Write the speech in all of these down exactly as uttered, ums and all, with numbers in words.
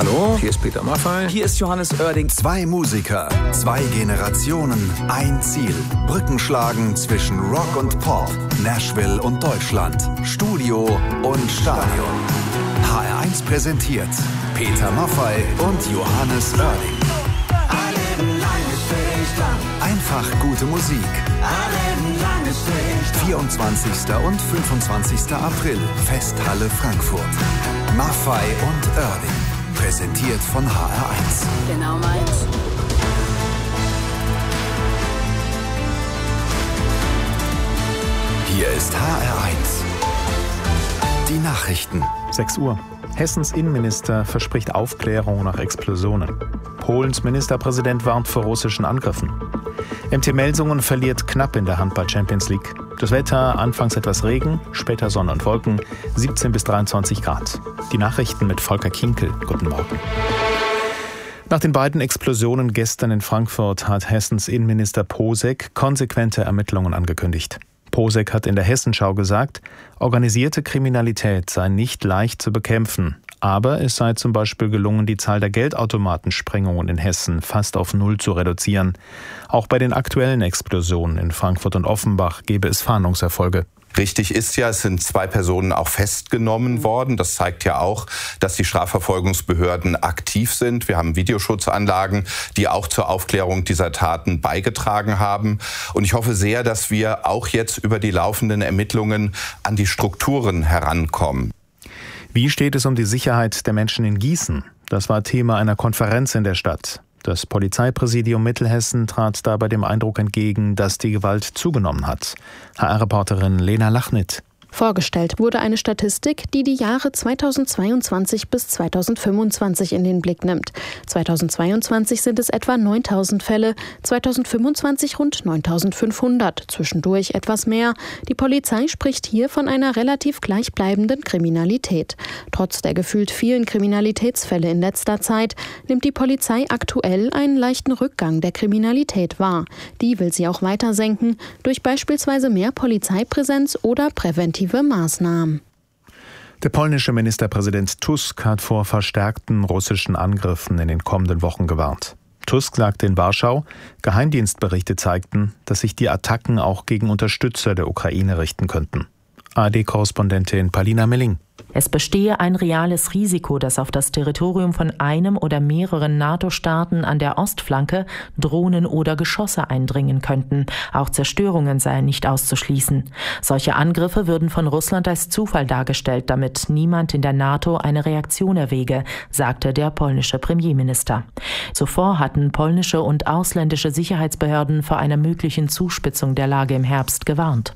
Hallo, hier ist Peter Maffay. Hier ist Johannes Oerding. Zwei Musiker, zwei Generationen, ein Ziel. Brücken schlagen zwischen Rock und Pop, Nashville und Deutschland, Studio und Stadion. H R eins präsentiert Peter Maffay und Johannes Oerding. Einfach gute Musik. vierundzwanzigster und fünfundzwanzigster April, Festhalle Frankfurt. Maffay und Oerding. Präsentiert von H R eins. Genau meins. Hier ist H R eins. Die Nachrichten. sechs Uhr. Hessens Innenminister verspricht Aufklärung nach Explosionen. Polens Ministerpräsident warnt vor russischen Angriffen. M T Melsungen verliert knapp in der Handball-Champions League. Das Wetter, anfangs etwas Regen, später Sonne und Wolken, siebzehn bis dreiundzwanzig Grad. Die Nachrichten mit Volker Kinkel. Guten Morgen. Nach den beiden Explosionen gestern in Frankfurt hat Hessens Innenminister Posek konsequente Ermittlungen angekündigt. Posek hat in der Hessenschau gesagt, organisierte Kriminalität sei nicht leicht zu bekämpfen. Aber es sei zum Beispiel gelungen, die Zahl der Geldautomatensprengungen in Hessen fast auf Null zu reduzieren. Auch bei den aktuellen Explosionen in Frankfurt und Offenbach gebe es Fahndungserfolge. Richtig ist ja, es sind zwei Personen auch festgenommen worden. Das zeigt ja auch, dass die Strafverfolgungsbehörden aktiv sind. Wir haben Videoschutzanlagen, die auch zur Aufklärung dieser Taten beigetragen haben. Und ich hoffe sehr, dass wir auch jetzt über die laufenden Ermittlungen an die Strukturen herankommen. Wie steht es um die Sicherheit der Menschen in Gießen? Das war Thema einer Konferenz in der Stadt. Das Polizeipräsidium Mittelhessen trat dabei dem Eindruck entgegen, dass die Gewalt zugenommen hat. H R-Reporterin Lena Lachnit. Vorgestellt wurde eine Statistik, die die Jahre zweitausendzweiundzwanzig bis zweitausendfünfundzwanzig in den Blick nimmt. zweitausendzweiundzwanzig sind es etwa neuntausend Fälle, zweitausendfünfundzwanzig rund neuntausendfünfhundert, zwischendurch etwas mehr. Die Polizei spricht hier von einer relativ gleichbleibenden Kriminalität. Trotz der gefühlt vielen Kriminalitätsfälle in letzter Zeit nimmt die Polizei aktuell einen leichten Rückgang der Kriminalität wahr. Die will sie auch weiter senken, durch beispielsweise mehr Polizeipräsenz oder präventive Maßnahmen. Der polnische Ministerpräsident Tusk hat vor verstärkten russischen Angriffen in den kommenden Wochen gewarnt. Tusk sagte in Warschau, Geheimdienstberichte zeigten, dass sich die Attacken auch gegen Unterstützer der Ukraine richten könnten. A R D-Korrespondentin Palina Melling. Es bestehe ein reales Risiko, dass auf das Territorium von einem oder mehreren NATO-Staaten an der Ostflanke Drohnen oder Geschosse eindringen könnten. Auch Zerstörungen seien nicht auszuschließen. Solche Angriffe würden von Russland als Zufall dargestellt, damit niemand in der NATO eine Reaktion erwäge, sagte der polnische Premierminister. Zuvor hatten polnische und ausländische Sicherheitsbehörden vor einer möglichen Zuspitzung der Lage im Herbst gewarnt.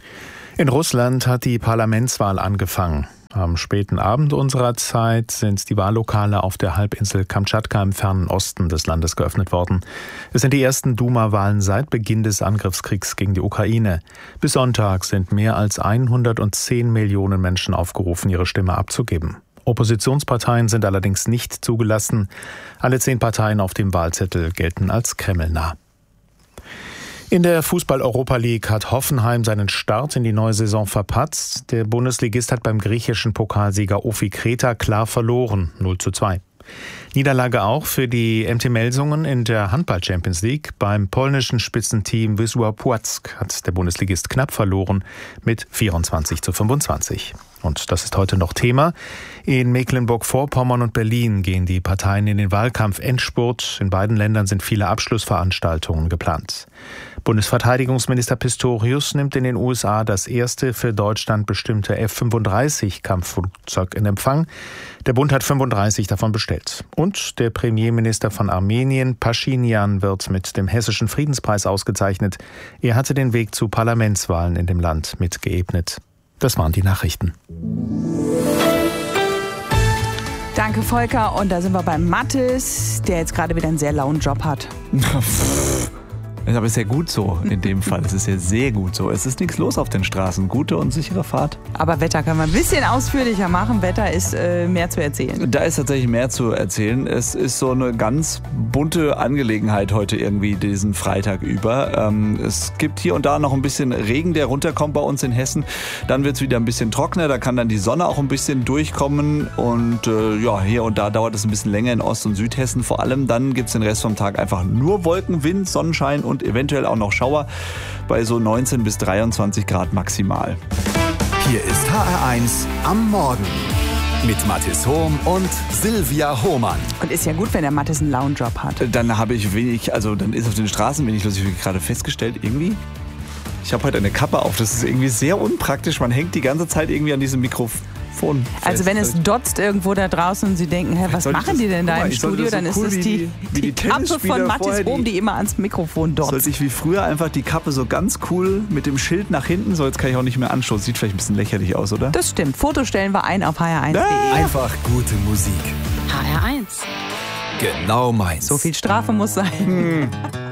In Russland hat die Parlamentswahl angefangen. Am späten Abend unserer Zeit sind die Wahllokale auf der Halbinsel Kamtschatka im fernen Osten des Landes geöffnet worden. Es sind die ersten Duma-Wahlen seit Beginn des Angriffskriegs gegen die Ukraine. Bis Sonntag sind mehr als hundertzehn Millionen Menschen aufgerufen, ihre Stimme abzugeben. Oppositionsparteien sind allerdings nicht zugelassen. Alle zehn Parteien auf dem Wahlzettel gelten als kremlnah. In der Fußball-Europa League hat Hoffenheim seinen Start in die neue Saison verpatzt. Der Bundesligist hat beim griechischen Pokalsieger Ofi Kreta klar verloren, null zu zwei. Niederlage auch für die M T Melsungen in der Handball-Champions League. Beim polnischen Spitzenteam Wisła Płock hat der Bundesligist knapp verloren mit vierundzwanzig zu fünfundzwanzig. Und das ist heute noch Thema. In Mecklenburg-Vorpommern und Berlin gehen die Parteien in den Wahlkampf-Endspurt. In beiden Ländern sind viele Abschlussveranstaltungen geplant. Bundesverteidigungsminister Pistorius nimmt in den U S A das erste für Deutschland bestimmte F fünfunddreißig Kampfflugzeug in Empfang. Der Bund hat fünfunddreißig davon bestellt. Und der Premierminister von Armenien, Pashinyan, wird mit dem Hessischen Friedenspreis ausgezeichnet. Er hatte den Weg zu Parlamentswahlen in dem Land mitgeebnet. Das waren die Nachrichten. Danke, Volker. Und da sind wir beim Mathis, der jetzt gerade wieder einen sehr lauen Job hat. Aber ist ja gut so in dem Fall. Es ist ja sehr gut so. Es ist nichts los auf den Straßen. Gute und sichere Fahrt. Aber Wetter können wir ein bisschen ausführlicher machen. Wetter ist äh, mehr zu erzählen. Da ist tatsächlich mehr zu erzählen. Es ist so eine ganz bunte Angelegenheit heute irgendwie diesen Freitag über. Ähm, es gibt hier und da noch ein bisschen Regen, der runterkommt bei uns in Hessen. Dann wird es wieder ein bisschen trockener. Da kann dann die Sonne auch ein bisschen durchkommen. Und äh, ja, hier und da dauert es ein bisschen länger in Ost- und Südhessen. Vor allem dann gibt es den Rest vom Tag einfach nur Wolken, Wind, Sonnenschein und eventuell auch noch Schauer bei so neunzehn bis dreiundzwanzig Grad maximal. Hier ist H R eins am Morgen mit Mathis Hohm und Silvia Hohmann. Und ist ja gut, wenn der Mathis einen Lounge-Job hat. Dann habe ich wenig, also dann ist auf den Straßen wenig los. Ich habe gerade festgestellt, irgendwie, ich habe heute eine Kappe auf. Das ist irgendwie sehr unpraktisch. Man hängt die ganze Zeit irgendwie an diesem Mikrofon fest. Also wenn es dotzt irgendwo da draußen und Sie denken, hä, was machen die denn da im Studio, dann ist es die, die Kappe von Mathis Hohm, die immer ans Mikrofon dotzt. Sollte ich wie früher einfach die Kappe so ganz cool mit dem Schild nach hinten, so jetzt kann ich auch nicht mehr anstoßen. Sieht vielleicht ein bisschen lächerlich aus, oder? Das stimmt. Foto stellen wir ein auf h r eins punkt de. Einfach gute Musik. H R eins. Genau meins. So viel Strafe muss sein. Hm.